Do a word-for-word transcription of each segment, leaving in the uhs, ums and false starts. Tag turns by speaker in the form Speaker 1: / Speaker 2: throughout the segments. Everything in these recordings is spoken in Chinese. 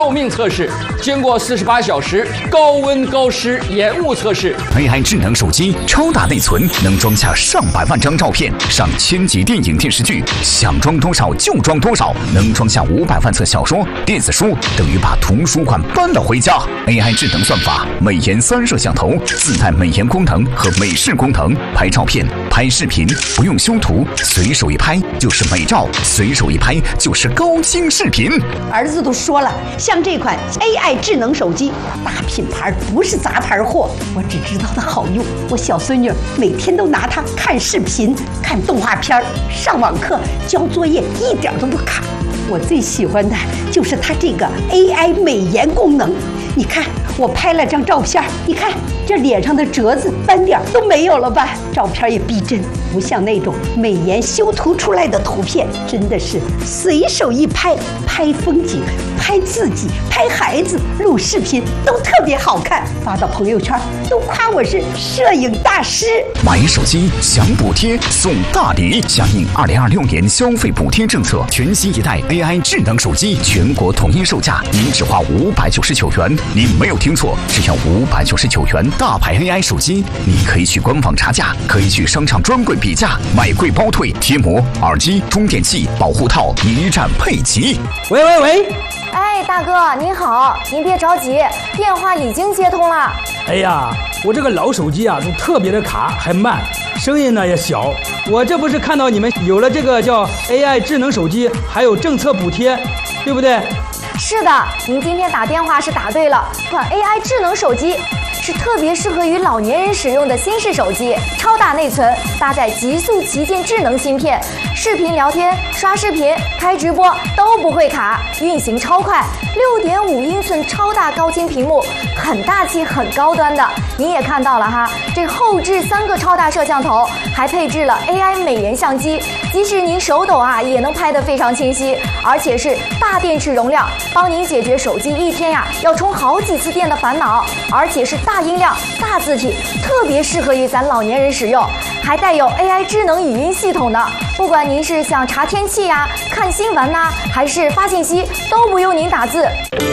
Speaker 1: 寿命测试，经过四十八小时高温高湿延误测试
Speaker 2: ，A I 智能手机超大内存，能装下上百万张照片，上千集电影电视剧，想装多少就装多少，能装下五百万册小说、电子书，等于把图书馆搬了回家。A I 智能算法，美颜三摄像头，自带美颜功能和美视功能，拍照片、拍视频不用修图，随手一拍就是美照，随手一拍就是高清视频。
Speaker 3: 儿子都说了，像这款 A I 智能手机，大品牌不是杂牌货，我只知道它好用。我小孙女每天都拿它看视频、看动画片、上网课、交作业，一点都不卡。我最喜欢的就是它这个 A I 美颜功能。你看，我拍了张照片，你看这脸上的褶子、斑点都没有了吧？照片也逼真，不像那种美颜修图出来的图片，真的是随手一拍，拍风景、拍自己、拍孩子、录视频都特别好看，发到朋友圈都夸我是摄影大师。
Speaker 2: 买手机享补贴送大礼，响应二零二六年消费补贴政策，全新一代 A I 智能手机全国统一售价，您只花五百九十九元。您没有听错，只要五百九十九元，大牌 A I 手机，你可以去官网查价，可以去商场专柜比价，买贵包退，贴膜、耳机、充电器、保护套一站配齐。
Speaker 4: 喂喂喂！
Speaker 5: 哎，大哥您好，您别着急，电话已经接通了。
Speaker 4: 哎呀，我这个老手机啊，都特别的卡，还慢，声音呢也小。我这不是看到你们有了这个叫 A I 智能手机，还有政策补贴，对不对？
Speaker 5: 是的，您今天打电话是打对了，这款 A I 智能手机是特别适合于老年人使用的新式手机，超大内存，搭载极速旗舰智能芯片，视频聊天、刷视频、开直播都不会卡，运行超快， 六点五英寸超大高清屏幕，很大气很高端的。您也看到了哈，这后置三个超大摄像头，还配置了 A I 美颜相机，即使您手抖啊也能拍得非常清晰，而且是大电池容量，帮您解决手机一天呀要充好几次电的烦恼，而且是大音量、大字体，特别适合于咱老年人使用，还带有 A I 智能语音系统的，不管您是想查天气呀、看新闻呐、还是发信息，都不用您打字，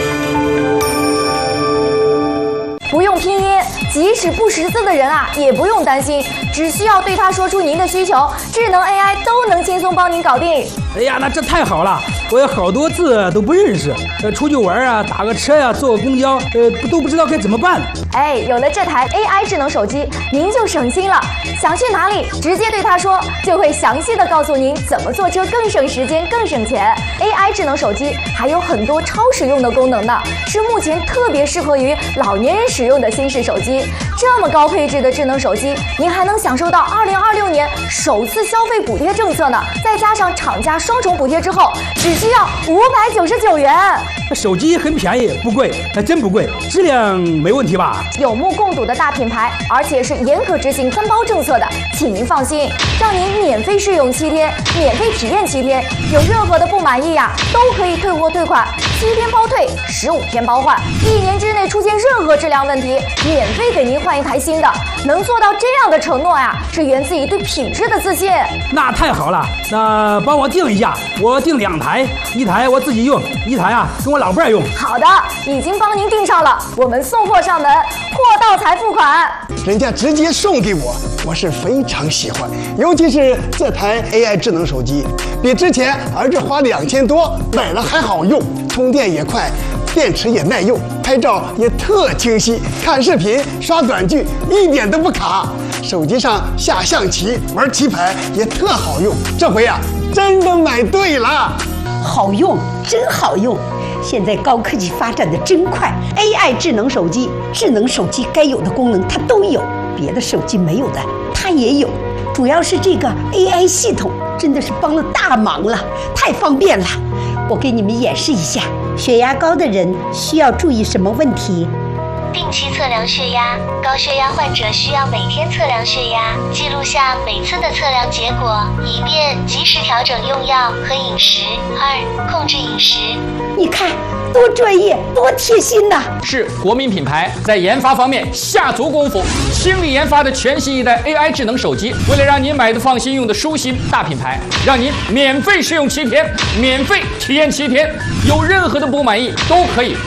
Speaker 5: 不用拼音，即使不识字的人啊也不用担心，只需要对他说出您的需求，智能 A I 都能轻松帮您搞定。
Speaker 4: 哎呀，那这太好了，我有好多字都不认识，呃，出去玩啊，打个车呀、啊，坐个公交，呃，都不知道该怎么办。
Speaker 5: 哎，有了这台 A I 智能手机，您就省心了，想去哪里直接对他说，就会详细的告诉您怎么坐车更省时间、更省钱。A I 智能手机还有很多超实用的功能呢，是目前特别适合于老年人使用的新式手机。这么高配置的智能手机，您还能享受到二零二六年首次消费补贴政策呢，再加上厂家双重补贴之后，只需要五百九十九元。
Speaker 4: 手机很便宜，不贵，还真不贵，质量没问题吧？
Speaker 5: 有目共睹的大品牌，而且是严格执行分包政策的，请您放心，让您免费试用七天，免费体验七天，有任何的不满意呀、啊，都可以退货退款，七天包退，十五天包换，一年之内出现任何质量问题，免费给您换一台新的。能做到这样的承诺呀、啊，是源自于对品质的自信。
Speaker 4: 那太好了，那帮我订一下，我订两台，一台我自己用，一台啊跟我老伴儿用。
Speaker 5: 好的，已经帮您订上了，我们送货上门，货到才付款。
Speaker 6: 人家直接送给我，我是非常喜欢，尤其是这台 A I 智能手机，比之前儿子花两千多买了还好用，充电也快，电池也耐用，拍照也特清晰，看视频、刷短剧一点都不卡，手机上下象棋、玩棋牌也特好用。这回啊，真的买对了，
Speaker 3: 好用，真好用。现在高科技发展的真快 ，A I 智能手机，智能手机该有的功能它都有，别的手机没有的它也有。主要是这个 A I 系统真的是帮了大忙了，太方便了。我给你们演示一下，血压高的人需要注意什么问题？
Speaker 7: 定期测量血压，高血压患者需要每天测量血压，记录下每次的测量结果，以便及时调整用药和饮食。二、控制饮食。
Speaker 3: 你看，多专业，多贴心呐！
Speaker 1: 是国民品牌，在研发方面下足功夫，倾力研发的全新一代 A I 智能手机，为了让您买的放心、用的舒心，大品牌让您免费试用七天，免费体验七天，有任何的不满意都可以